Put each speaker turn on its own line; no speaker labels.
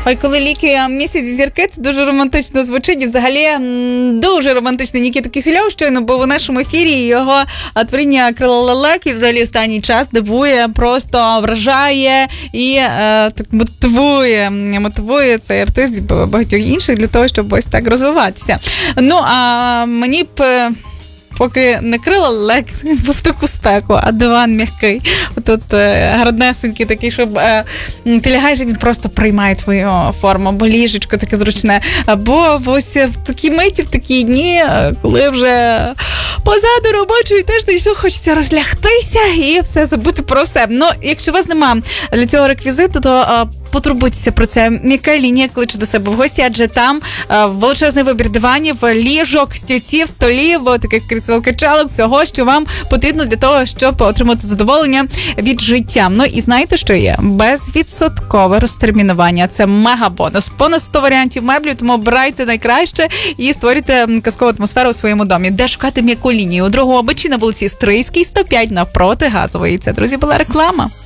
Ой, коли ліки місяць зірки, це дуже романтично звучить. І взагалі дуже романтичний Нікіта Кисельов щойно був у нашому ефірі. Його творіння «Крила лелек» і взагалі останній час дивує, просто вражає і так мотивує цей артист багатьох інших для того, щоб ось так розвиватися. Ну, а мені б поки не крила лелек в таку спеку, а диван м'який. Тут гарнесенький такий, щоб ти лягаєш, і він просто приймає твою форму, або ліжечко таке зручне. Або ось в такі миті, в такі дні, коли вже позаду робочої тиждень, що хочеться розлягтися і все забути про все. Ну, якщо у вас немає для цього реквізиту, то потурбуйтеся про це. М'яка лінія кличе до себе в гості, адже там величезний вибір диванів, ліжок, стільців, столів, таких крісел-качалок, всього, що вам потрібно для того, щоб отримати задоволення від життя. Ну і знаєте, що є? Безвідсоткове розтермінування. Це мега-бонус. Понад 100 варіантів меблів, тому обирайте найкраще і створюйте казкову атмосферу у своєму домі. Де шукати м'яку лінію? У Дрогобичі на вулиці Стрийській, 105 навпроти Газової. Це, друзі, була реклама.